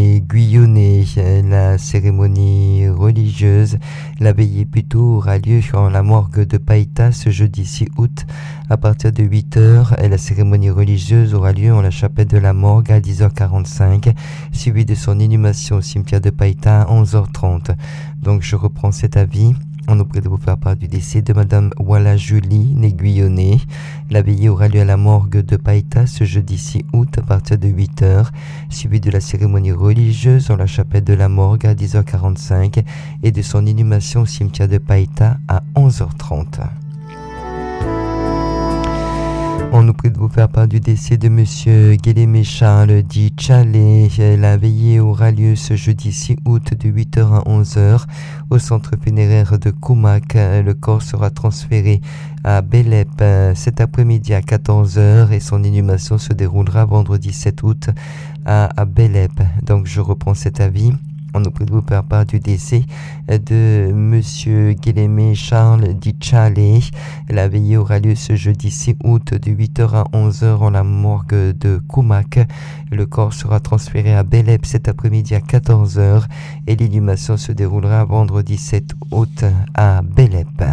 les Guyonnais. La cérémonie religieuse, la veillée plutôt, aura lieu en la morgue de Païta ce jeudi 6 août à partir de 8h. Et la cérémonie religieuse aura lieu en la chapelle de la morgue à 10h45, suivie de son inhumation au cimetière de Païta à 11h30. Donc je reprends cet avis. On nous prie de vous faire part du décès de Madame Wala Julie, née Guyonnais. La veillée aura lieu à la morgue de Païta ce jeudi 6 août à partir de 8h, suivi de la cérémonie religieuse en la chapelle de la morgue à 10h45 et de son inhumation au cimetière de Païta à 11h30. On nous prie de vous faire part du décès de Monsieur Guélémé Charles dit Chalet. La veillée aura lieu ce jeudi 6 août de 8h à 11h au centre funéraire de Koumak. Le corps sera transféré à Belep cet après-midi à 14h et son inhumation se déroulera vendredi 7 août à Belep. Donc je reprends cet avis. On nous prie de vous faire part du décès de Monsieur Guélémé Charles dit Chalet. La veillée aura lieu ce jeudi 6 août de 8h à 11h en la morgue de Koumak. Le corps sera transféré à Belep cet après-midi à 14h et l'inhumation se déroulera vendredi 7 août à Belep.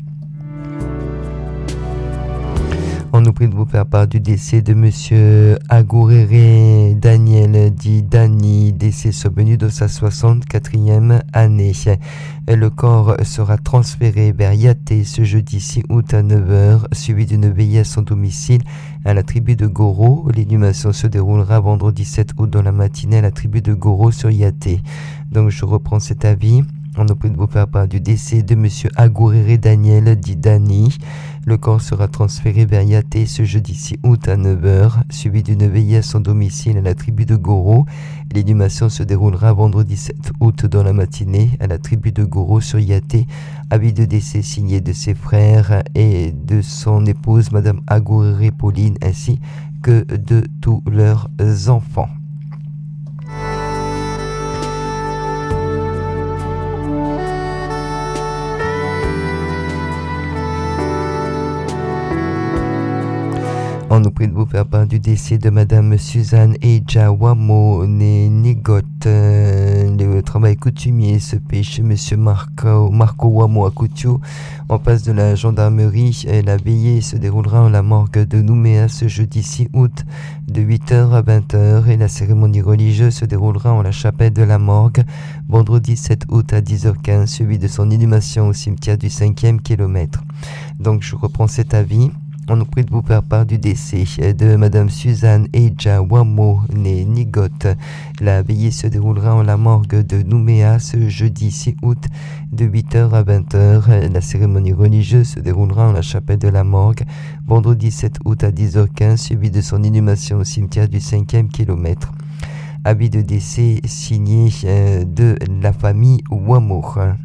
On nous prie de vous faire part du décès de Monsieur Agouréré Daniel dit Dani, décès survenu de sa 64e année. Le corps sera transféré vers Yaté ce jeudi 6 août à 9h, suivi d'une veillée à son domicile à la tribu de Goro. L'inhumation se déroulera vendredi 7 août dans la matinée à la tribu de Goro sur Yaté. Donc je reprends cet avis. On nous prie de vous faire part du décès de Monsieur Agouréré Daniel dit Dani. Le corps sera transféré vers Yaté ce jeudi 6 août à 9h, suivi d'une veillée à son domicile à la tribu de Goro. L'inhumation se déroulera vendredi 7 août dans la matinée à la tribu de Goro sur Yaté. Avis de décès signé de ses frères et de son épouse Madame Agouréré Pauline ainsi que de tous leurs enfants. On nous prie de vous faire part du décès de Madame Suzanne Eja Wamo, née Nigot. Le travail coutumier se fait chez Monsieur Marco Wamo à Couture, en face de la gendarmerie. La veillée se déroulera en la morgue de Nouméa ce jeudi 6 août de 8h à 20h et la cérémonie religieuse se déroulera en la chapelle de la morgue vendredi 7 août à 10h15, suivi de son inhumation au cimetière du 5e kilomètre. Donc je reprends cet avis. On nous prie de vous faire part du décès de Madame Suzanne Eja Wamo, née Nigot. La veillée se déroulera en la morgue de Nouméa ce jeudi 6 août de 8h à 20h. La cérémonie religieuse se déroulera en la chapelle de la morgue vendredi 7 août à 10h15, suivi de son inhumation au cimetière du 5e kilomètre. Avis de décès signé de la famille Wamo.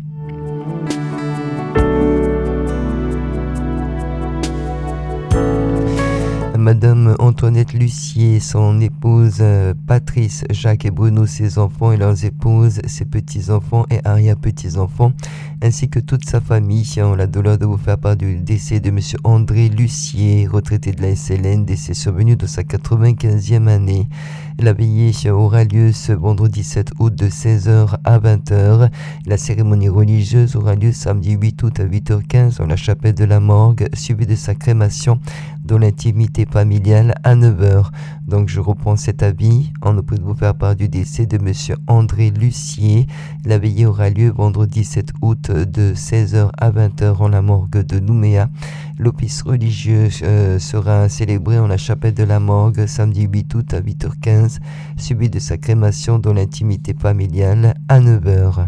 Madame Antoinette Lucier, son épouse Patrice, Jacques et Bruno, ses enfants et leurs épouses, ses petits-enfants et arrière-petits-enfants, ainsi que toute sa famille, ont la douleur de vous faire part du décès de Monsieur André Lucier, retraité de la SLN, décès survenu de sa 95e année. La veillée aura lieu ce vendredi 7 août de 16h à 20h. La cérémonie religieuse aura lieu samedi 8 août à 8h15 dans la chapelle de la morgue, suivie de sa crémation dans l'intimité familiale à 9h. Donc je reprends cet avis. On nous prie de vous faire part du décès de Monsieur André Lucier. La veillée aura lieu vendredi 7 août de 16h à 20h en la morgue de Nouméa. L'office religieux sera célébré en la chapelle de la morgue samedi 8 août à 8h15, suivi de sa crémation dans l'intimité familiale à 9h.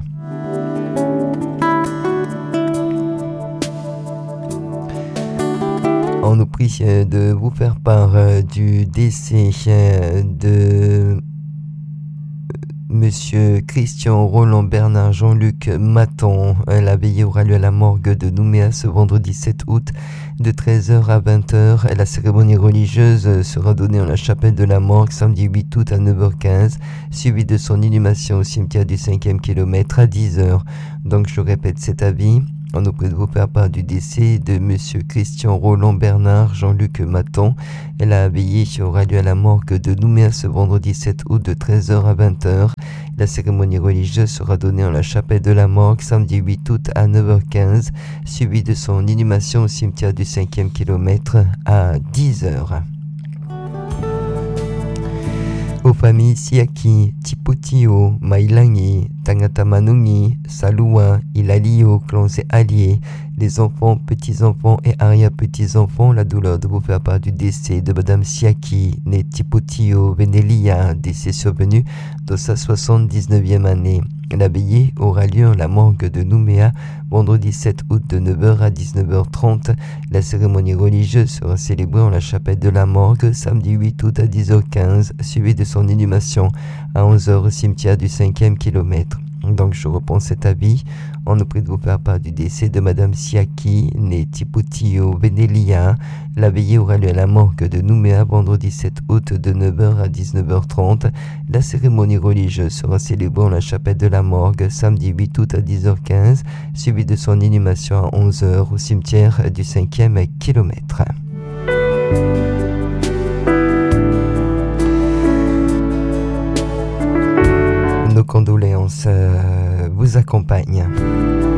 On nous prie de vous faire part du décès de Monsieur Christian Roland Bernard Jean-Luc Maton. La veillée aura lieu à la morgue de Nouméa ce vendredi 7 août de 13h à 20h. La cérémonie religieuse sera donnée en la chapelle de la morgue samedi 8 août à 9h15, suivie de son inhumation au cimetière du 5e kilomètre à 10h. Donc je répète cet avis. On nous prie de vous faire part du décès de Monsieur Christian Roland Bernard Jean-Luc Maton. Elle a veillé aura lieu à la morgue de Nouméa ce vendredi 7 août de 13h à 20h. La cérémonie religieuse sera donnée en la chapelle de la morgue samedi 8 août à 9h15, suivi de son inhumation au cimetière du 5e kilomètre à 10h. Aux familles Siaki, Tipotio, Mailangi, Tangatamanungi, Salua, Ilalio, clans et alliés, les enfants, petits-enfants et arrière-petits-enfants, la douleur de vous faire part du décès de Madame Siaki, née Tipotio Venelia, décès survenu dans sa 79e année. La veillée aura lieu en la morgue de Nouméa, vendredi 7 août de 9h à 19h30. La cérémonie religieuse sera célébrée en la chapelle de la morgue, samedi 8 août à 10h15, suivi de son inhumation à 11h au cimetière du 5e kilomètre. Donc je reprends cet avis. On nous prie de vous faire part du décès de Madame Siaki, née Tipotio Venelia. La veillée aura lieu à la morgue de Nouméa, vendredi 7 août de 9h à 19h30. La cérémonie religieuse sera célébrée en la chapelle de la morgue, samedi 8 août à 10h15, suivi de son inhumation à 11h au cimetière du 5e kilomètre. Nos condoléances vous accompagnent.